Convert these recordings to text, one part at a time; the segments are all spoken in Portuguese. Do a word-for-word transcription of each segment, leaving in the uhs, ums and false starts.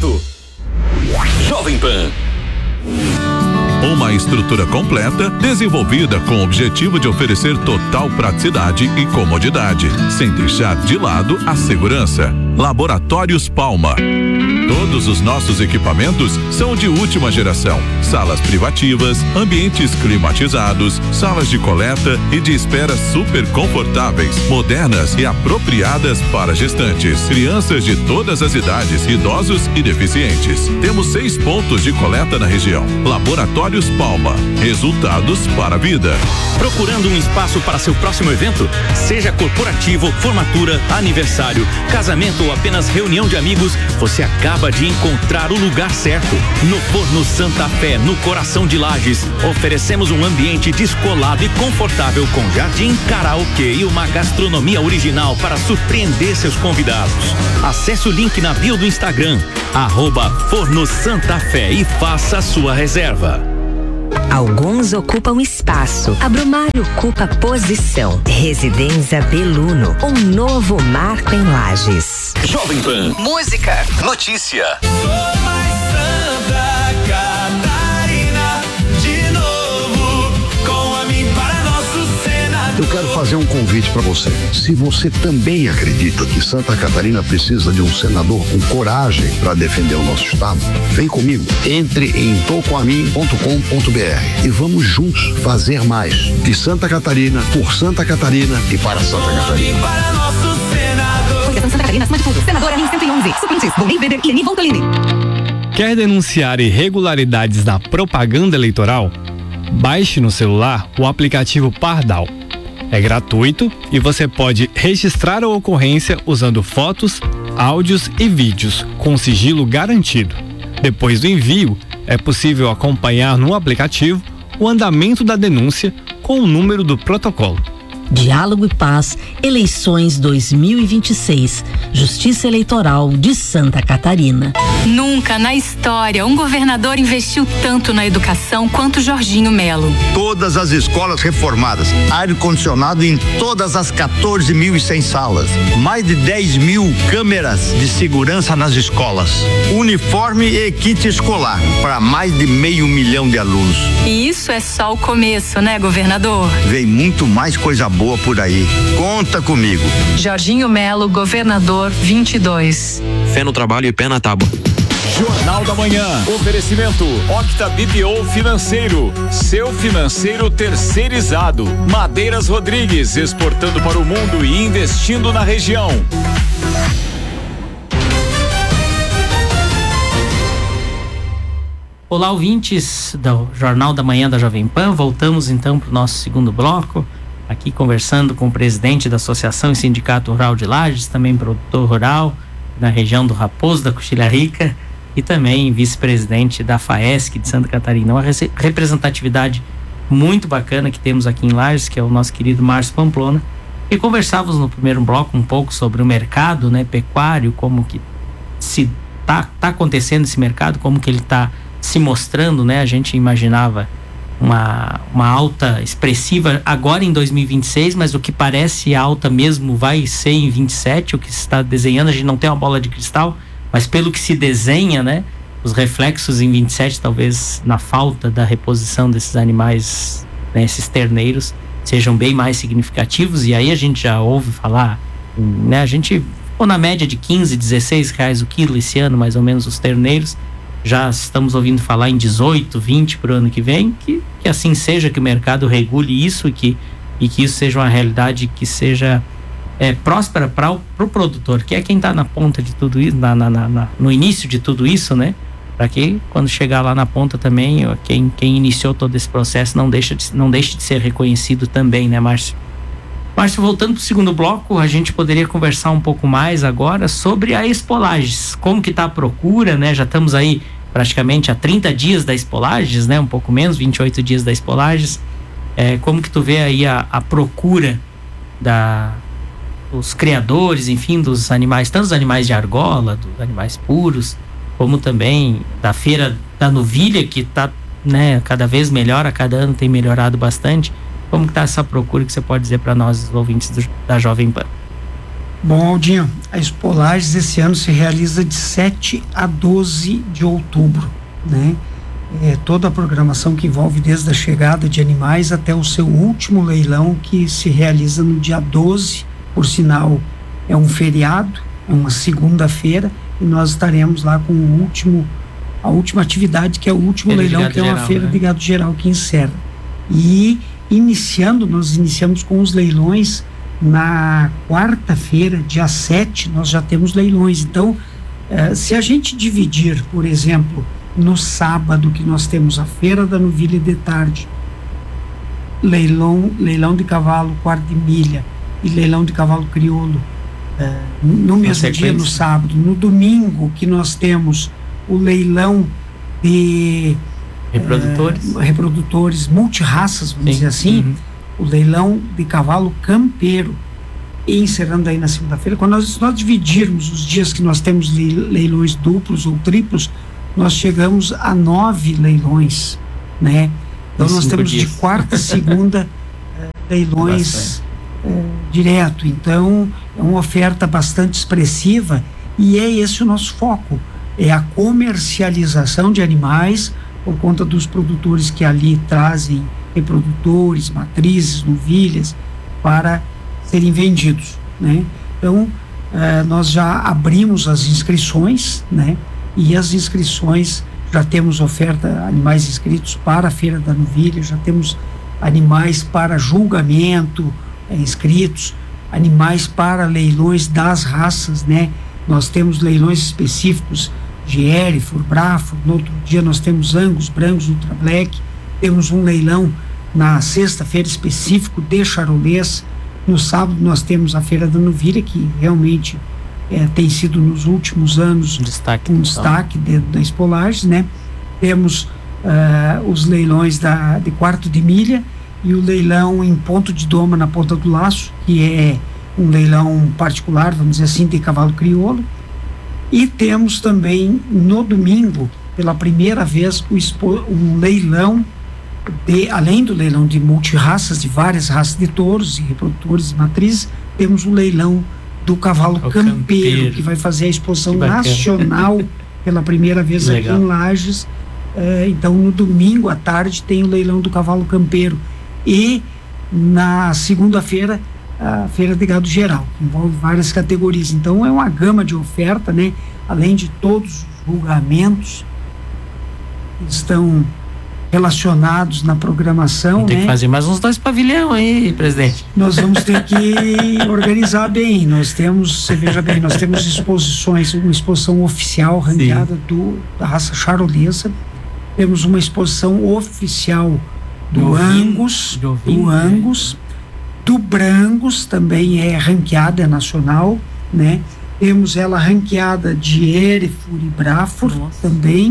oferecimento Jovem Pan. Uma estrutura completa, desenvolvida com o objetivo de oferecer total praticidade e comodidade, sem deixar de lado a segurança. Laboratórios Palma. Todos os nossos equipamentos são de última geração. Salas privativas, ambientes climatizados, salas de coleta e de espera super confortáveis, modernas e apropriadas para gestantes, crianças de todas as idades, idosos e deficientes. Temos seis pontos de coleta na região. Laboratórios Palma. Resultados para a vida. Procurando um espaço para seu próximo evento? Seja corporativo, formatura, aniversário, casamento ou apenas reunião de amigos, você acaba de encontrar o lugar certo. No Forno Santa Fé, no coração de Lages, oferecemos um ambiente descolado e confortável com jardim, karaokê e uma gastronomia original para surpreender seus convidados. Acesse o link na bio do Instagram, arroba Forno Santa Fé, e faça a sua reserva. Alguns ocupam espaço, a Brumar ocupa posição. Residência Beluno, um novo marco em Lages. Jovem Pan. Música. Notícia. Sou mais Santa Catarina, de novo, com a mim para nosso Senado. Eu quero fazer um convite para você. Se você também acredita que Santa Catarina precisa de um senador com coragem para defender o nosso estado, vem comigo. Entre em tocoamin ponto com ponto b r e vamos juntos fazer mais de Santa Catarina, por Santa Catarina e para Santa Catarina. Para nosso Senado. Coligação Santa Catarina, acima de tudo. Senadora Anin cento e onze. Suplentes, Volney Weber e Ani Voltolini. Quer denunciar irregularidades na propaganda eleitoral? Baixe no celular o aplicativo Pardal. É gratuito e você pode registrar a ocorrência usando fotos, áudios e vídeos com sigilo garantido. Depois do envio, é possível acompanhar no aplicativo o andamento da denúncia com o número do protocolo. Diálogo e Paz, eleições dois mil e vinte e seis, Justiça Eleitoral de Santa Catarina. Nunca na história um governador investiu tanto na educação quanto Jorginho Melo. Todas as escolas reformadas, ar-condicionado em todas as quatorze mil e cem salas, mais de dez mil câmeras de segurança nas escolas, uniforme e kit escolar para mais de meio milhão de alunos. E isso é só o começo, né, governador? Vem muito mais coisa boa por aí. Conta comigo. Jorginho Melo, governador vinte e dois. Fé no trabalho e pé na tábua. Jornal da Manhã. Oferecimento Octa B P O Financeiro. Seu financeiro terceirizado. Madeiras Rodrigues, exportando para o mundo e investindo na região. Olá, ouvintes do Jornal da Manhã da Jovem Pan. Voltamos então para o nosso segundo bloco. Aqui conversando com o presidente da Associação e Sindicato Rural de Lages, também produtor rural na região do Raposo, da Coxilha Rica, e também vice-presidente da FAESC de Santa Catarina. Uma representatividade muito bacana que temos aqui em Lages, que é o nosso querido Márcio Pamplona. E conversávamos no primeiro bloco um pouco sobre o mercado, né, pecuário, como que se tá, tá acontecendo esse mercado, como que ele está se mostrando, né? A gente imaginava uma, uma alta expressiva agora em dois mil e vinte e seis, mas o que parece alta mesmo vai ser em vinte e sete, o que se está desenhando. A gente não tem uma bola de cristal, mas pelo que se desenha, né, os reflexos em vinte e sete, talvez na falta da reposição desses animais, né, esses terneiros, sejam bem mais significativos. E aí a gente já ouve falar, né, a gente ficou na média de quinze, dezesseis reais o quilo esse ano, mais ou menos, os terneiros. Já estamos ouvindo falar em dezoito, vinte para o ano que vem, que, que assim seja, que o mercado regule isso e que, e que isso seja uma realidade que seja é, próspera para o pro produtor, que é quem está na ponta de tudo isso, na, na, na, no início de tudo isso, né? Para que quando chegar lá na ponta também, quem, quem iniciou todo esse processo não deixa de, não deixe de ser reconhecido também, né, Márcio? Márcio, voltando para o segundo bloco, a gente poderia conversar um pouco mais agora sobre a Expo Lages, como que está a procura, né? Já estamos aí praticamente há trinta dias da Expo Lages, né? Um pouco menos, vinte e oito dias da Expo Lages. É, como que tu vê aí a, a procura da, dos criadores, enfim, dos animais, tanto dos animais de argola, dos animais puros, como também da feira da novilha, que está, né, cada vez melhor, a cada ano tem melhorado bastante. Como que está essa procura que você pode dizer para nós, os ouvintes do, da Jovem Pan? Bom, Aldinho, a Expo Lages esse ano se realiza de sete a doze de outubro, né? É, toda a programação que envolve desde a chegada de animais até o seu último leilão, que se realiza no dia doze, por sinal é um feriado, é uma segunda-feira, e nós estaremos lá com o último, a última atividade, que é o último Feira leilão, que é uma geral, feira né? de gado geral que encerra. E iniciando, nós iniciamos com os leilões na quarta-feira, dia sete, nós já temos leilões. Então, eh, se a gente dividir, por exemplo, no sábado, que nós temos a Feira da Novilha de tarde, leilão, leilão de cavalo quarto de milha e leilão de cavalo crioulo, eh, no mesmo dia, no sábado. No domingo, que nós temos o leilão de reprodutores, eh, reprodutores multirraças, vamos Sim. dizer assim, Uhum. o leilão de cavalo campeiro, e encerrando aí na segunda-feira. Quando nós, nós dividirmos os dias que nós temos leilões duplos ou triplos, nós chegamos a nove leilões, né? Então Em nós cinco temos dias. de quarta a segunda eh, leilões eh, direto. Então é uma oferta bastante expressiva, e é esse o nosso foco, é a comercialização de animais por conta dos produtores que ali trazem reprodutores, matrizes, novilhas para serem vendidos, né? Então eh, nós já abrimos as inscrições, né? E as inscrições, já temos oferta, animais inscritos para a Feira da Novilha, já temos animais para julgamento eh, inscritos, animais para leilões das raças, né? Nós temos leilões específicos de Hereford, Braford, no outro dia nós temos Angus, Brancos, Ultra Black, temos um leilão na sexta-feira específico de Charolês. No sábado nós temos a Feira da Novilha, que realmente é, tem sido nos últimos anos destaque, um destaque dentro da Expo Lages, né? Temos uh, os leilões da, de quarto de milha e o leilão em ponto de doma na ponta do laço, que é um leilão particular, vamos dizer assim, de cavalo crioulo. E temos também no domingo, pela primeira vez, o expo, um leilão de, além do leilão de multirraças, de várias raças de touros e reprodutores e matrizes, temos o leilão do cavalo campeiro, campeiro, que vai fazer a exposição nacional pela primeira vez aqui em Lages. Uh, então, no domingo à tarde tem o leilão do cavalo campeiro, e na segunda-feira a Feira de Gado Geral, que envolve várias categorias. Então é uma gama de oferta, né? Além de todos os julgamentos que estão relacionados na programação, tem né? que fazer mais uns dois pavilhão aí, presidente. Nós vamos ter que organizar bem. Nós temos, você veja bem, nós temos exposições, uma exposição oficial ranqueada do, da raça charolesa. Temos uma exposição oficial do, do Angus, do, do Angus, do Brancos, também é ranqueada, é nacional, né? Temos ela ranqueada de Hereford e Braford também.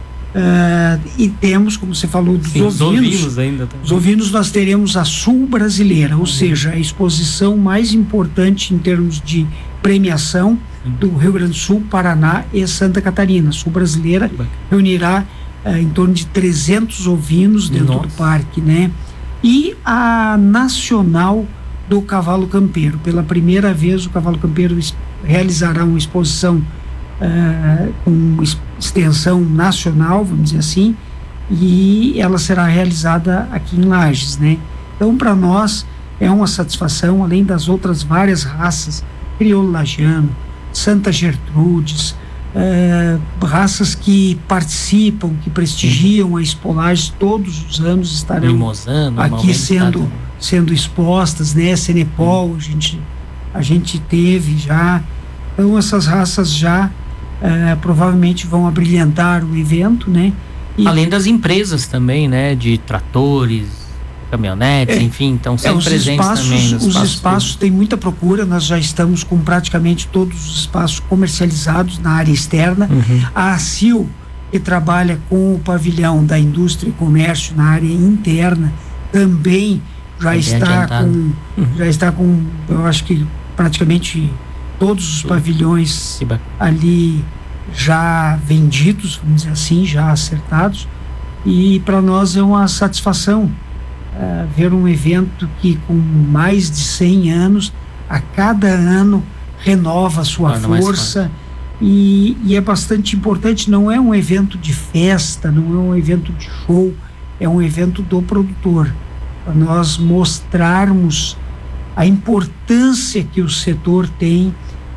Uh, e temos, como você falou, dos Sim, ovinos. ovinos ainda também. Os ovinos nós teremos a Sul Brasileira, ou uhum. seja, a exposição mais importante em termos de premiação uhum. do Rio Grande do Sul, Paraná e Santa Catarina. A Sul Brasileira reunirá uh, em torno de trezentos ovinos dentro Nossa. do parque, né? E a Nacional do Cavalo Campeiro. Pela primeira vez o Cavalo Campeiro realizará uma exposição uh, com extensão nacional, vamos dizer assim, e ela será realizada aqui em Lages, né? Então, para nós é uma satisfação, além das outras várias raças, crioulo lagiano, Santa Gertrudes, uh, raças que participam, que prestigiam Sim. a Expo Lages, todos os anos estarão Mimosano, aqui sendo, sendo expostas, né? Cenepol, hum. a gente, a gente teve já. Então, essas raças já Uh, provavelmente vão abrilhantar o evento, né? E além das empresas também, né? De tratores, caminhonetes, é, enfim, então sempre é, presentes espaços, também. Os espaços, espaços têm muita procura, nós já estamos com praticamente todos os espaços comercializados na área externa. Uhum. A ACIL, que trabalha com o pavilhão da indústria e comércio na área interna, também já também está adiantado. com, uhum. já está com, eu acho que praticamente todos os pavilhões ali já vendidos, vamos dizer assim, já acertados, e para nós é uma satisfação uh, ver um evento que com mais de cem anos, a cada ano renova a sua Torna mais força e, e é bastante importante. Não é um evento de festa, não é um evento de show, é um evento do produtor, para nós mostrarmos a importância que o setor tem,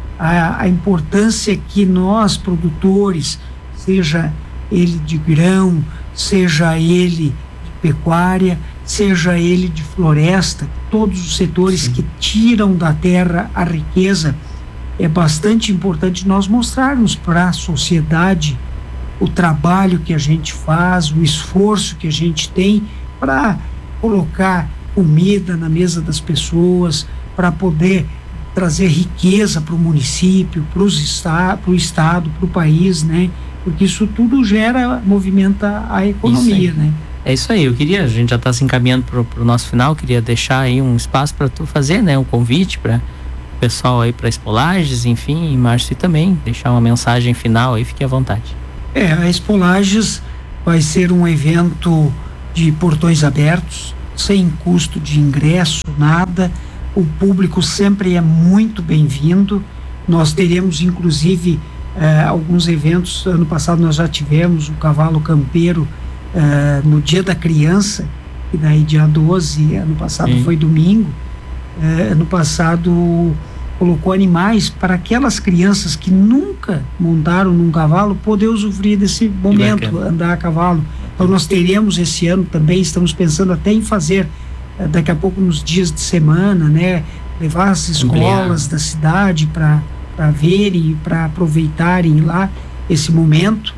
a, a importância que nós produtores, seja ele de grão, seja ele de pecuária, seja ele de floresta, todos os setores Sim. que tiram da terra a riqueza, é bastante importante nós mostrarmos para a sociedade o trabalho que a gente faz, o esforço que a gente tem para colocar comida na mesa das pessoas, para poder trazer riqueza para o município, para o esta, estado, para o país, né? Porque isso tudo gera, movimenta a economia, né? É isso aí, eu queria, a gente já está se encaminhando para o nosso final, queria deixar aí um espaço para tu fazer, né, um convite para o pessoal aí para Expo Lages, enfim, e Márcio também, deixar uma mensagem final aí, fique à vontade. É, a Expo Lages vai ser um evento de portões abertos, sem custo de ingresso, nada, o público sempre é muito bem-vindo, nós teremos inclusive eh, alguns eventos, ano passado nós já tivemos o Cavalo Campeiro Uh, no Dia da Criança, e daí dia doze, ano passado Sim. foi domingo, uh, ano passado colocou animais para aquelas crianças que nunca montaram num cavalo poder usufruir desse momento, andar a cavalo. Então nós teremos esse ano também, estamos pensando até em fazer uh, daqui a pouco nos dias de semana, né, levar as escolas Ampliar. da cidade para para verem, para aproveitarem lá esse momento.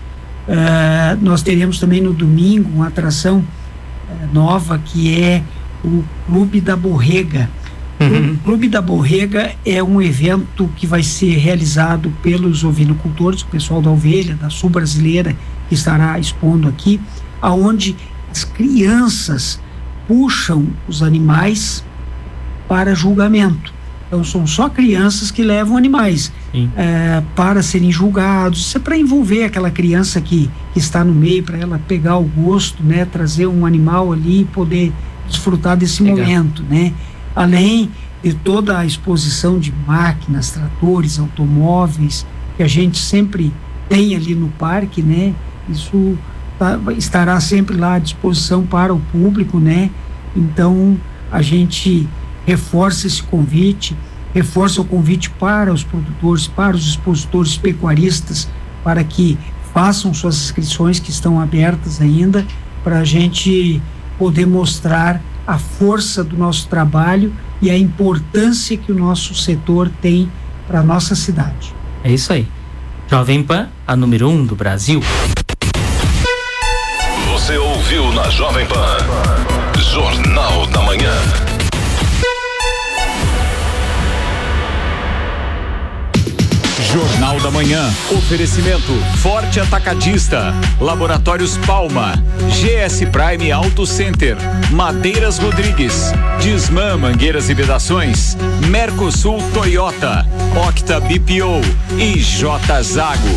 Uh, nós teremos também no domingo uma atração uh, nova, que é o Clube da Borrega. Uhum. O Clube da Borrega é um evento que vai ser realizado pelos ovinocultores, o pessoal da ovelha, da Sul Brasileira, que estará expondo aqui, aonde as crianças puxam os animais para julgamento. Então são só crianças que levam animais é, para serem julgados. Isso é para envolver aquela criança que, que está no meio, para ela pegar o gosto, né, trazer um animal ali e poder desfrutar desse Legal. momento, né? Além de toda a exposição de máquinas, tratores, automóveis que a gente sempre tem ali no parque, né? Isso tá, estará sempre lá à disposição para o público, né? Então a gente reforça esse convite, reforça o convite para os produtores, para os expositores pecuaristas, para que façam suas inscrições, que estão abertas ainda, para a gente poder mostrar a força do nosso trabalho e a importância que o nosso setor tem para a nossa cidade. É isso aí. Jovem Pan, a número um do Brasil. Você ouviu na Jovem Pan, Jornal da Manhã. Jornal da Manhã. Oferecimento Forte Atacadista, Laboratórios Palma, G S Prime Auto Center, Madeiras Rodrigues, Disman Mangueiras e Vedações, Mercosul Toyota, Octa B P O e J Zago.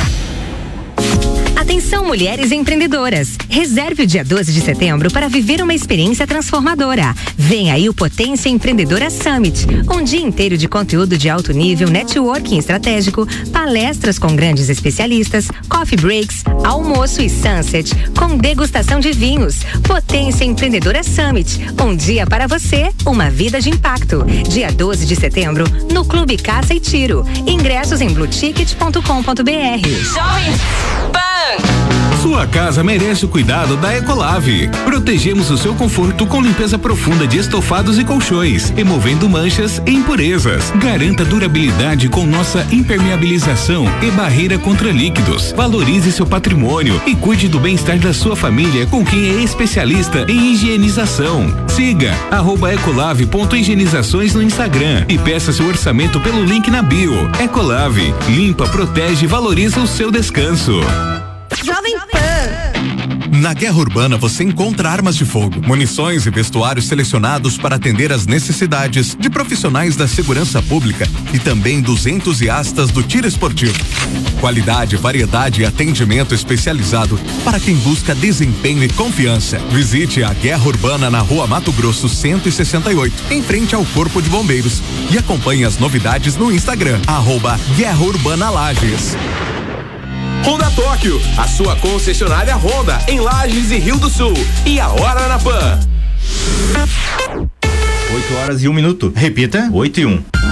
Atenção, mulheres empreendedoras. Reserve o dia doze de setembro para viver uma experiência transformadora. Vem aí o Potência Empreendedora Summit. Um dia inteiro de conteúdo de alto nível, networking estratégico, palestras com grandes especialistas, coffee breaks, almoço e sunset, com degustação de vinhos. Potência Empreendedora Summit. Um dia para você, uma vida de impacto. Dia doze de setembro, no Clube Caça e Tiro. Ingressos em blue ticket ponto com ponto b r. Jovem Pan. Sua casa merece o cuidado da Ecolave. Protegemos o seu conforto com limpeza profunda de estofados e colchões, removendo manchas e impurezas. Garanta durabilidade com nossa impermeabilização e barreira contra líquidos. Valorize seu patrimônio e cuide do bem-estar da sua família com quem é especialista em higienização. Siga arroba ecolave ponto higienizações no Instagram e peça seu orçamento pelo link na bio. Ecolave, limpa, protege e valoriza o seu descanso. Jovem Pan. Na Guerra Urbana você encontra armas de fogo, munições e vestuários selecionados para atender às necessidades de profissionais da segurança pública e também dos entusiastas do tiro esportivo. Qualidade, variedade e atendimento especializado para quem busca desempenho e confiança. Visite a Guerra Urbana na Rua Mato Grosso cento e sessenta e oito, em frente ao Corpo de Bombeiros, e acompanhe as novidades no Instagram, arroba Guerra Urbana Lages. Honda Tóquio, a sua concessionária Honda em Lages e Rio do Sul. E a hora na Pan. oito horas e um minuto. Repita, oito e um.